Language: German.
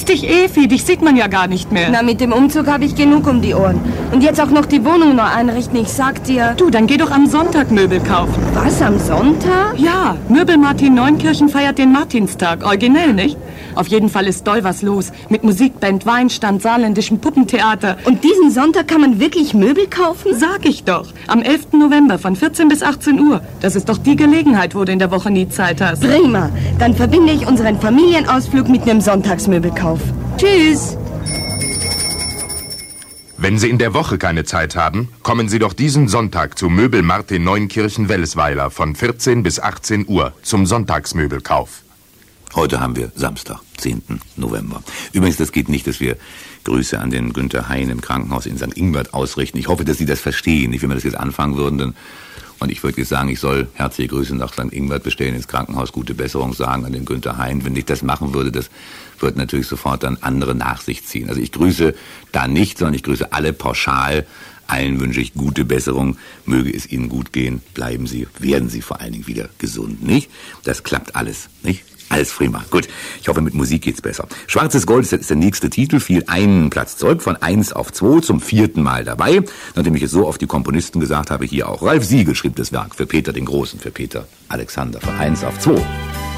Grüß dich, Evi. Dich sieht man ja gar nicht mehr. Na, mit dem Umzug habe ich genug um die Ohren. Und jetzt auch noch die Wohnung neu einrichten. Ich sag dir... Du, dann geh doch am Sonntag Möbel kaufen. Was, am Sonntag? Ja, Möbel Martin Neunkirchen feiert den Martinstag. Originell, nicht? Auf jeden Fall ist doll was los. Mit Musikband, Weinstand, saarländischem Puppentheater. Und diesen Sonntag kann man wirklich Möbel kaufen? Sag ich doch. Am 11. November von 14 bis 18 Uhr. Das ist doch die Gelegenheit, wo du in der Woche nie Zeit hast. Prima. Dann verbinde ich unseren Familienausflug mit einem Sonntagsmöbelkauf. Tschüss. Wenn Sie in der Woche keine Zeit haben, kommen Sie doch diesen Sonntag zu Möbel Martin Neunkirchen Wellesweiler von 14 bis 18 Uhr zum Sonntagsmöbelkauf. Heute haben wir Samstag, 10. November. Übrigens, das geht nicht, dass wir Grüße an den Günther Hein im Krankenhaus in St. Ingbert ausrichten. Ich hoffe, dass Sie das verstehen. Nicht, wenn wir das jetzt anfangen würden, dann... Und ich würde jetzt sagen, ich soll herzliche Grüße nach St. Ingbert bestellen, ins Krankenhaus gute Besserung sagen an den Günther Hein. Wenn ich das machen würde, das wird natürlich sofort dann andere nach sich ziehen. Also ich grüße da nicht, sondern ich grüße alle pauschal. Allen wünsche ich gute Besserung. Möge es Ihnen gut gehen. Bleiben Sie, werden Sie vor allen Dingen wieder gesund, nicht? Das klappt alles, nicht? Alles prima. Gut, ich hoffe, mit Musik geht's besser. Schwarzes Gold ist der nächste Titel, fiel einen Platz zurück, von 1 auf 2, zum 4. Mal dabei. Nachdem ich es so oft die Komponisten gesagt habe, hier auch. Ralf Siegel schrieb das Werk für Peter den Großen, für Peter Alexander, von 1 auf 2.